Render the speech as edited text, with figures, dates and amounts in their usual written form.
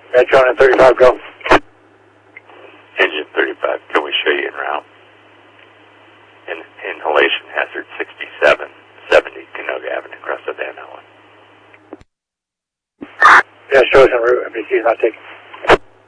Metron and 35, go. Engine 35, can we show you en route? Inhalation hazard 6770, Canoga Avenue, across the Van Allen. Yeah, show us en route. MBC is not taking.